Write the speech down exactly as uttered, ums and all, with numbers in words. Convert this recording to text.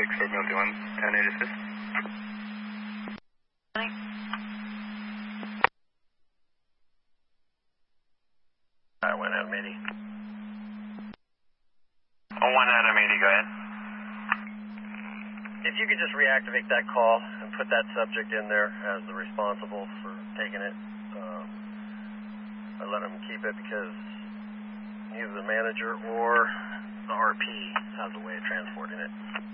six, Ford Milty one, ten eight assist. I went Adam eighty. Oh, one Adam eighty, go ahead. If you could just reactivate that call and put that subject in there as the responsible for taking it, um, I let him keep it because either the manager or the R P has a way of transporting it.